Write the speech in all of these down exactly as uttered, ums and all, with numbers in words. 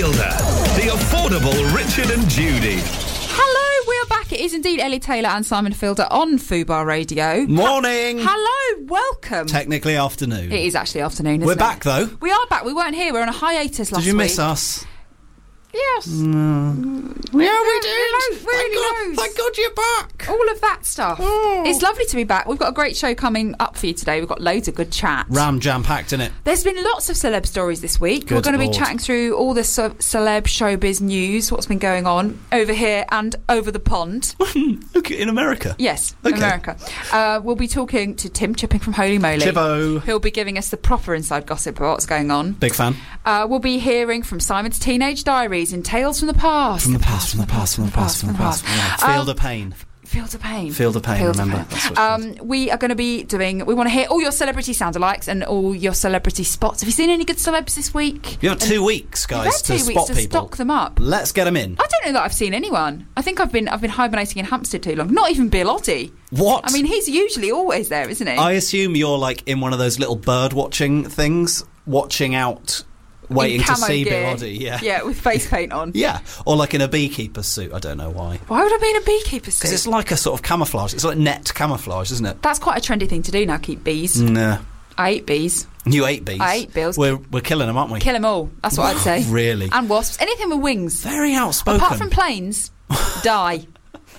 Fielder, the affordable Richard and Judy. Hello, we are back. It is indeed Ellie Taylor and Simon Fielder on Fubar Radio. Morning. Ha- Hello, welcome. Technically afternoon. It is actually afternoon, isn't We're it? back, though. We are back. We weren't here. We were on a hiatus last week. Did you miss us? Yes. No. Yeah, we did. Really Thank God, knows. thank God you're back. All of that stuff. Oh. It's lovely to be back. We've got a great show coming up for you today. We've got loads of good chat. Ram jam packed, innit? There's been lots of celeb stories this week. Good We're going to be Lord. chatting through all the ce- celeb showbiz news, what's been going on over here and over the pond. Okay, in America. Yes, Okay. America. Uh, we'll be talking to Tim Chipping from Holy Moly. Chibbo. Who'll be giving us the proper inside gossip about what's going on. Big fan. Uh, we'll be hearing from Simon's teenage diaries in Tales from the Past. From the past, from the past, from the past, from the past. Field of Pain. Field of Pain. Field of Pain, Field of remember. Pain. That's what Um, we are going to be doing, we want to hear all your celebrity sound-alikes and all your celebrity spots. Have you seen any good celebs this week? You have two weeks, We've guys, had to two spot weeks to people. stock them up. Let's get them in. I don't know that I've seen anyone. I think I've been I've been hibernating in Hampstead too long. Not even Bill Oddie. What? I mean, he's usually always there, isn't he? I assume you're like in one of those little bird watching things, watching out, waiting In to camo see gear. Bill Oddie. Yeah. Yeah, with face paint on. Yeah. Or like in a beekeeper's suit. I don't know why. Why would I be in a beekeeper's Because suit? it's like a sort of camouflage. It's like net camouflage, isn't it? That's quite a trendy thing to do now, keep bees. Nah. I ate bees. You ate bees. I ate bees. We're, we're killing them, aren't we? Kill them all. That's what I'd say. Really? And wasps. Anything with wings. Very outspoken. Apart from planes, die.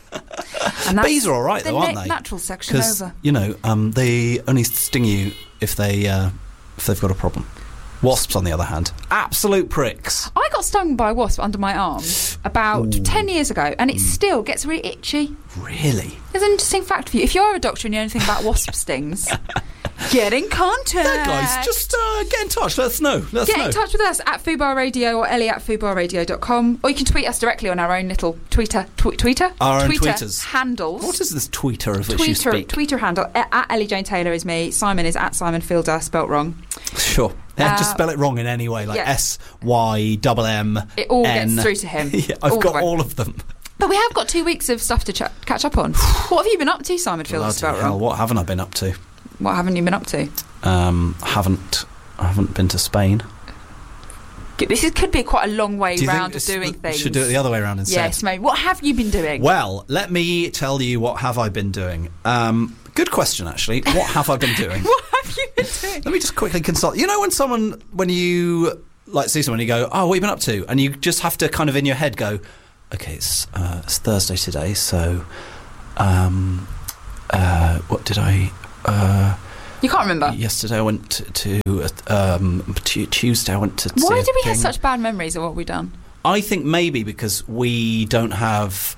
And that's Bees are all right, the though, aren't na- they? natural section Because, over. you know, um, they only sting you if, they, uh, if they've got a problem. Wasps, on the other hand, absolute pricks. I got stung by a wasp under my arm about Ooh. ten years ago, and it still gets really itchy. Really? There's an interesting fact for you. If you're a doctor and you know anything about wasp stings, get in contact. Yeah, guys, just uh, get in touch. Let us know. Let us Get know. in touch with us at Fubar Radio or Ellie at fubar radio dot com, or you can tweet us directly on our own little Twitter, tw- Twitter, Our own Twitter tweeters. handles. What is this tweeter of which you Twitter, speak? Twitter handle at, at Ellie Jane Taylor is me. Simon is at Simon Fielder, spelt wrong. Sure. Yeah, Uh, just spell it wrong in any way, like yeah. S Y M M. It all N. gets through to him. Yeah, I've All the got way. all of them. But we have got two weeks of stuff to ch- catch up on. What have you been up to, Simon Fielder? Bloody Spelt hell, wrong. what haven't I been up to? What haven't you been up to? Um, haven't I haven't been to Spain. This is, could be quite a long way Do you round think of doing we things. should do it the other way around instead? Yes, mate. What have you been doing? Well, let me tell you what have I been doing. Um, good question, actually. What have I been doing? What have you been doing? Let me just quickly consult. You know when someone, when you like see someone, you go, "Oh, what have you been up to?" And you just have to kind of in your head go, "Okay, it's, uh, it's Thursday today, so um, uh, what did I?" Uh, You can't remember. Yesterday I went to, to um, t- Tuesday I went to. Why see a do we have thing. such bad memories of what we've done? I think maybe because we don't have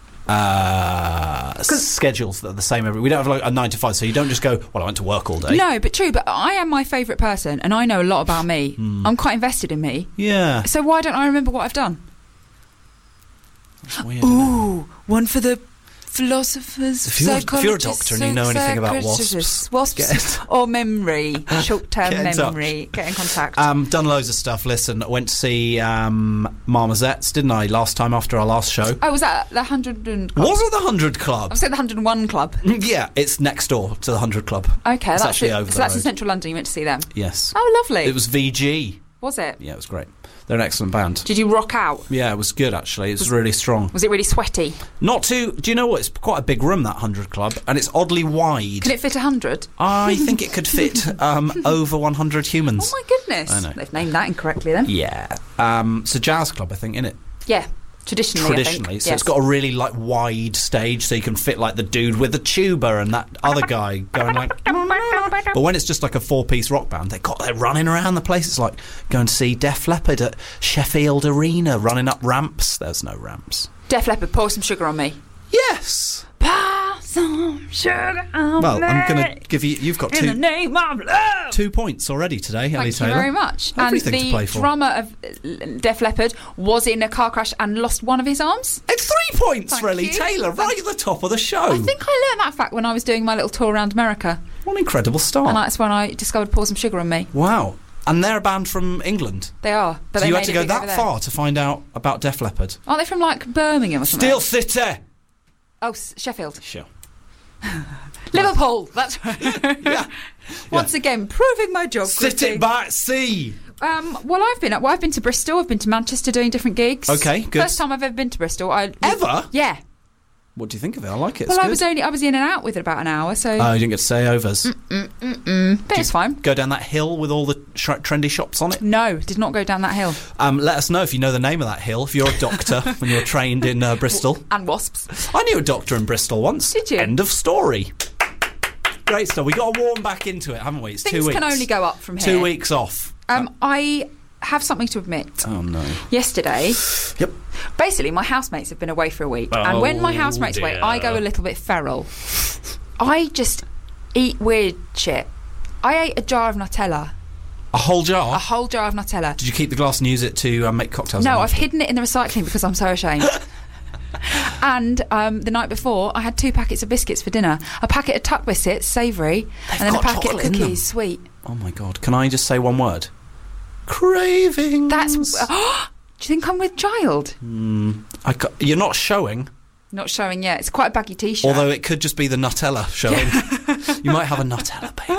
uh, schedules that are the same every. We don't have like a nine to five, so you don't just go, "Well, I went to work all day." No, but true. But I am my favourite person, and I know a lot about me. Hmm. I'm quite invested in me. Yeah. So why don't I remember what I've done? That's weird, isn't it? Ooh, one for the philosophers, If you're- if you're a psychologists, doctor and you know anything about psychiatrists, wasps, wasps get- or memory, short-term Get in touch. memory, get in contact. Um, done loads of stuff. Listen, I went to see um, Marmoset's, didn't I, last time after our last show? oh, was that the hundred and? Club? Was it the Hundred I Club? was saying the hundred and one club. Yeah, it's next door to the Hundred Club. Okay, It's that's actually it. over So the that's in road. central London. You went to see them. Yes. Oh, lovely. It was V G. Was it? Yeah, it was great. They're an excellent band. Did you rock out? Yeah, it was good actually. It was really strong. Was it really sweaty? Not too. Do you know what? It's quite a big room, that Hundred Club, and it's oddly wide. Can it fit a hundred? I think it could fit um, over one hundred humans. Oh my goodness! I know. They've named that incorrectly then. Yeah. Um, it's a jazz club, I think, isn't it? Yeah, traditionally. Traditionally, I think. so yes. it's got a really like wide stage, so you can fit like the dude with the tuba and that other guy going like. But when it's just like a four-piece rock band, they got they're running around the place. It's like going to see Def Leppard at Sheffield Arena, running up ramps. There's no ramps. Def Leppard, pour some sugar on me. Yes. Pour some sugar on Well, me. I'm going to give you. You've got in the two name of love. two points already today, Ellie Thank Taylor. you very much. Everything and to the play for. drummer of uh, Def Leppard was in a car crash and lost one of his arms. It's three points Thank for Ellie you. Taylor, right at the top of the show. I think I learned that fact when I was doing my little tour around America, What an incredible start. and that's when I discovered Pour Some Sugar on Me. Wow. And they're a band from England. They are, but so they you made had to it go big over that there. far to find out about Def Leppard. Aren't they from like Birmingham or something? Steel City. Oh, S- Sheffield. Sure. Liverpool. That's right. Yeah. Once again, proving my geography. Sit it by sea. Um, well, I've been. Well, I've been to Bristol. I've been to Manchester doing different gigs. Okay, good. First time I've ever been to Bristol. I, Ever? Yeah. What do you think of it? I like it. It's Well, I good. was only. I was in and out with it about an hour. So. Oh, you didn't get to say overs. Mm, but it's fine. Go down that hill with all the sh- trendy shops on it. No, did not go down that hill. Um, let us know if you know the name of that hill. If you're a doctor and you're trained in uh, Bristol. And wasps. I knew a doctor in Bristol once. Did you? End of story. Great stuff. We got to warm back into it, haven't we? It's Things two weeks. can only go up from here. Two weeks off. Um, I have something to admit. Oh no. Yesterday, Yep. basically, my housemates have been away for a week, Oh, and when my housemates are away, dear. I go a little bit feral. I just eat weird shit. I ate a jar of Nutella, A whole jar. a whole jar of Nutella. Did you keep the glass and use it to um, make cocktails? No, on I've after? hidden it in the recycling because I'm so ashamed. And um, the night before, I had two packets of biscuits for dinner. A packet of tuck biscuits, savoury, and then a got packet of chocolate in them. cookies, sweet. Oh my god! Can I just say one word? Cravings. That's. do you think I'm with child? I ca- you're not showing, Not showing yet. It's quite a baggy t-shirt. although it could just be the Nutella showing. You might have a Nutella baby in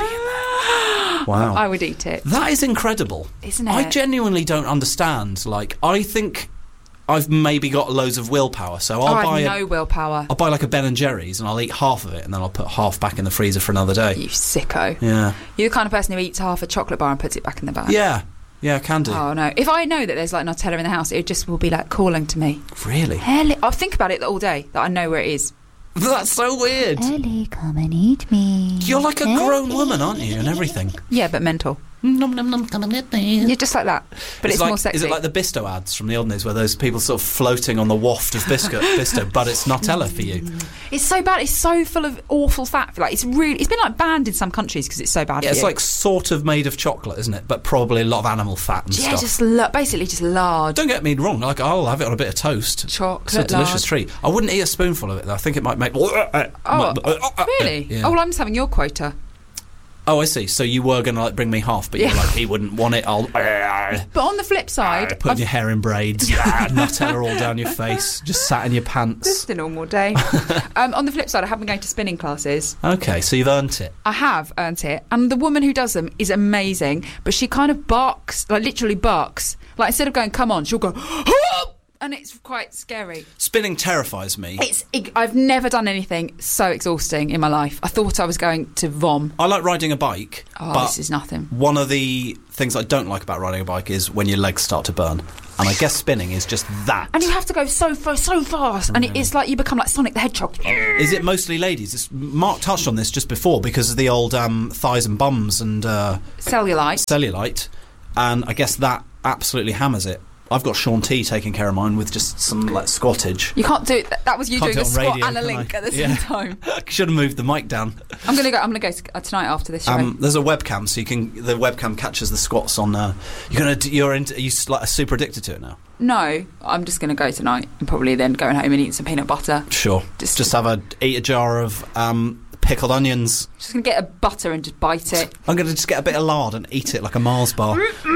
there. Wow. I would eat it, That is incredible. isn't it? I genuinely don't understand. Like, I think I've maybe got loads of willpower, so oh, I'll I buy have a, no willpower. I'll buy like a Ben and Jerry's, and I'll eat half of it, and then I'll put half back in the freezer for another day. You sicko. Yeah, You're the kind of person who eats half a chocolate bar and puts it back in the bag. yeah, yeah. I can do. Oh no! If I know that there's like Nutella in the house, it just will be like calling to me. Really? Ellie, I'll think about it all day. That I know where it is. That's so weird. Ellie, come and eat me. You're like a grown woman, aren't you? And everything. Yeah, but mental. Nom nom nom, come and eat me. You're just like that, but it's, like, more sexy. Is it like the Bisto ads from the old days, where those people sort of floating on the waft of biscuit, Bisto, but it's Nutella for you? It's so bad. It's so full of awful fat. Like it's really. It's been like banned in some countries because it's so bad. Yeah, for it's you. like sort of made of chocolate, isn't it? But probably a lot of animal fat and yeah, stuff. just la- basically just lard. Don't get me wrong. Like, I'll have it on a bit of toast. Chocolate It's a delicious lard. treat. I wouldn't eat a spoonful of it though. I think it might make. Oh, really? Yeah. Oh, well, I'm just having your quota. Oh, I see. So you were going to like bring me half, but Yeah. you're like, he wouldn't want it. I'll But on the flip side, put I've your hair in braids, Nutella all down your face, just sat in your pants. just a normal day. um, on the flip side, I have been going to spinning classes. Okay, so you've earned it. I have earned it, and the woman who does them is amazing. But she kind of barks, like literally barks. Like instead of going, "Come on," she'll go, "Hop!" And it's quite scary. Spinning terrifies me. It's. I've never done anything so exhausting in my life. I thought I was going to vom. I like riding a bike, Oh, but this is nothing. one of the things I don't like about riding a bike is when your legs start to burn. And I guess spinning is just that. And you have to go so far, so fast, and it, it's like you become like Sonic the Hedgehog. Is it mostly ladies? It's, Mark touched on this just before because of the old um, thighs and bums and uh, Cellulite. cellulite, and I guess that absolutely hammers it. I've got Sean T taking care of mine with just some like squattage. You can't do it. That was you Can't doing do a it on squat radio, and a can link I? at the Yeah. same time. I should have moved the mic down. I'm gonna go. I'm gonna go to, uh, tonight after this show. Um, there's a webcam, so you can. The webcam catches the squats on. Uh, you're gonna. do- You're into. Are you s- like super addicted to it now? No, I'm just gonna go tonight and probably then going home and eating some peanut butter. Sure. Just- Just, have a eat a jar of um, pickled onions. Just gonna get a butter and just bite it. I'm gonna just get a bit of lard and eat it like a Mars bar.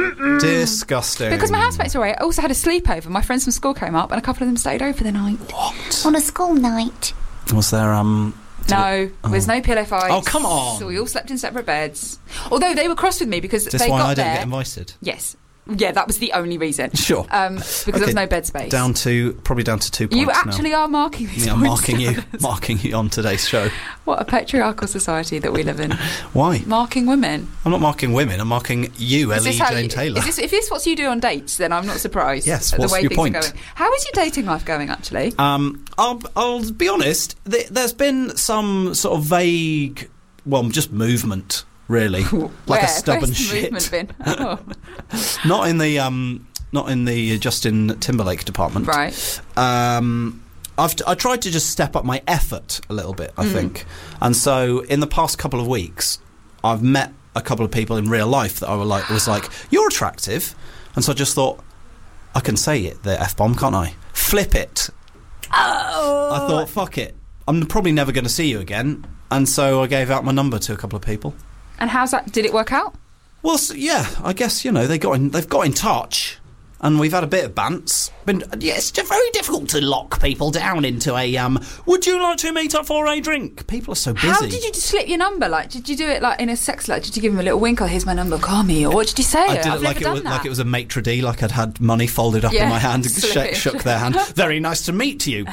Disgusting. Because my housemates are away, I also had a sleepover. My friends from school came up and a couple of them stayed over the night. What? On a school night. Was there um? did No, it- there's no pillow fights. Oh, come on. So we all slept in separate beds. Although they were cross with me because Is this they why got I don't there. get invited? Yes. Yeah, that was the only reason. Sure. Um, because there Okay, was no bed space. Down to probably down to two points you actually now. are marking these Yeah, I'm points marking you, down. marking you on today's show. What a patriarchal society that we live in. Why? Marking women. I'm not marking women. I'm marking you, Is Ellie this how Jane you- Taylor. Is this, if this is what you do on dates, then I'm not surprised. Yes, at what's the way your things point? Are going. How is your dating life going, actually? Um, I'll, I'll be honest. Th- there's been some sort of vague, well, just movement, really, like Where? a stubborn Where's the shit. movement been? Oh, Not in the um, not in the Justin Timberlake department. right. Um, I've t- I tried to just step up my effort a little bit, I Mm. think, and so in the past couple of weeks, I've met a couple of people in real life that I was like, was like, you're attractive, and so I just thought, I can say it, the F bomb, can't I? Flip it. Oh. I thought, fuck it, I'm probably never going to see you again, and so I gave out my number to a couple of people. And how's that? Did it work out? Well, s yeah, I guess you know they got in, they've got in touch. And we've had a bit of bants. Been, yeah, it's just very difficult to lock people down into a, um, would you like to meet up for a drink? People are so busy. How did you slip your number? Like, did you do it like in a sex like? Did you give him a little wink? Oh, here's my number. Call me. Or what did you say? I did I've it like never it done was that. like it was a maitre d', like I'd had money folded up Yeah, in my hand, slip sh- it. shook their hand. Very nice to meet you.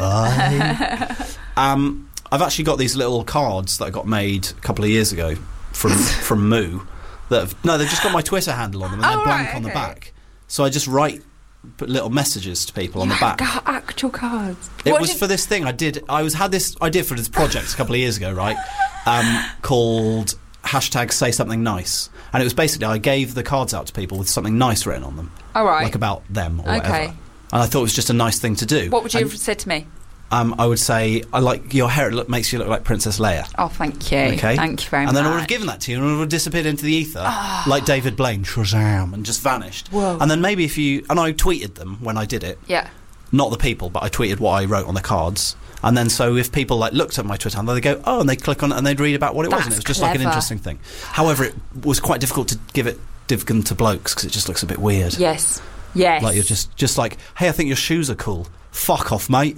Goodbye. um, I've actually got these little cards that I got made a couple of years ago from from Moo. That have, no, they've just got my Twitter handle on them, and Oh, they're blank right, on the okay. back. So I just write put little messages to people on the back. Got actual cards. It What was did- for this thing I did. I was had this idea for this project a couple of years ago, right? Um, called hashtag Say Something Nice, and it was basically I gave the cards out to people with something nice written on them, All right. like about them or Okay. whatever. And I thought it was just a nice thing to do. What would you And, have said to me? Um, I would say I like your hair. It look, makes you look like Princess Leia. Oh, thank you. Okay, Thank you very and much. then I would have given that to you, and it would have disappeared into the ether, like David Blaine, Shazam, and just vanished. Whoa. And then maybe if you and I tweeted them when I did it, Yeah. not the people, but I tweeted what I wrote on the cards. And then so if people like looked at my Twitter handle, they'd go, oh, and they'd click on it and they'd read about what it was, and it was That's just like an clever. interesting thing. However, it was quite difficult to give it give them to blokes because it just looks a bit weird. Yes. Yes. Like you're just just like, hey, I think your shoes are cool. Fuck off, mate.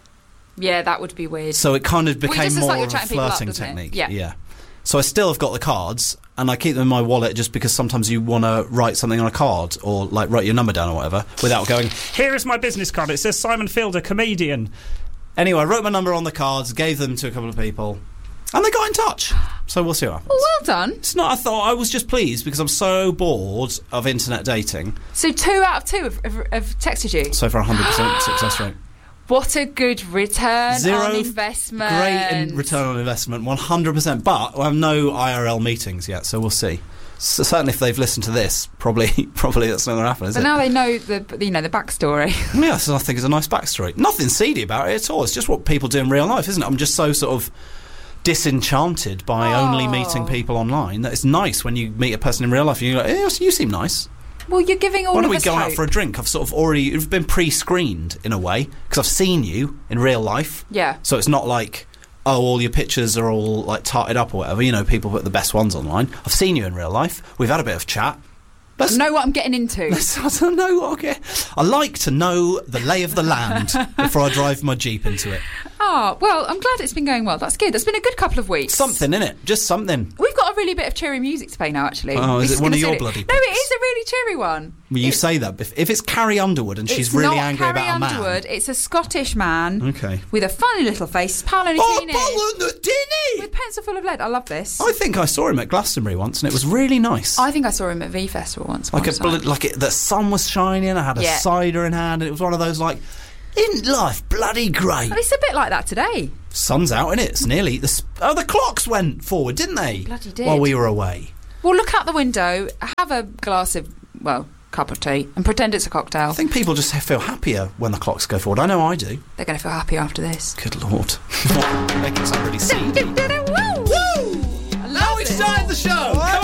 Yeah, that would be weird. So it kind of Well, it became just looks more like you're of a chatting people up, flirting doesn't it? technique. Yeah. yeah. So I still have got the cards, and I keep them in my wallet just because sometimes you want to write something on a card or like write your number down or whatever without going, here is my business card. It says Simon Fielder, comedian. Anyway, I wrote my number on the cards, gave them to a couple of people, and they got in touch. So we'll see what happens. Well, well done. It's not. I thought I was just pleased because I'm so bored of internet dating. So two out of two have, have, have texted you. So for a hundred percent success rate, What a good return Zero on f- investment. great in return on investment, one hundred percent. But I have no I R L meetings yet, so we'll see. So certainly, if they've listened to this, probably probably that's not going to happen, is But it? now they know the you know the backstory. Yeah, so I think it's a nice backstory. Nothing seedy about it at all. It's just what people do in real life, isn't it? I'm just so sort of disenchanted by Oh. only meeting people online that it's nice when you meet a person in real life and you're like, hey, you seem nice. Well, you're giving all Why of don't we us go hope. out for a drink? I've sort of already you've been pre-screened in a way because I've seen you in real life. Yeah. So it's not like, oh, all your pictures are all like tarted up or whatever. You know, people put the best ones online. I've seen you in real life. We've had a bit of chat. Let's, I know what I'm getting into. let's, I don't know. Okay. I like to know the lay of the land before I drive my Jeep into it. Oh, well, I'm glad it's been going well. That's good. It's been a good couple of weeks. Something in it, just something. We've got a really bit of cheery music to play now, actually. Oh, is This it one gonna of your suit it. bloody No, it picks? is a really cheery one. Well, you It's- say that if, if it's Carrie Underwood and she's it's really not angry Carrie about a man. Underwood. It's a Scottish man Okay. with a funny little face. Paolo Oh, Nutini. Paolo Nutini! With pencil full of lead. I love this. I think I saw him at Glastonbury once, and it was really nice. I think I saw him at V Festival once. like a upon a bl- time. like it, the sun was shining. I had a Yeah. cider in hand, and it was one of those like, isn't life bloody great? Well, it's a bit like that today. Sun's out, innit? It's nearly the sp- oh the clocks went forward, didn't they? Bloody did. While we were away. Well, look out the window, have a glass of, well, cup of tea, and pretend it's a cocktail. I think people just feel happier when the clocks go forward. I know I do. They're going to feel happy after this. Good lord, make it sound really seedy. Woo! I love Now it's it. time the show.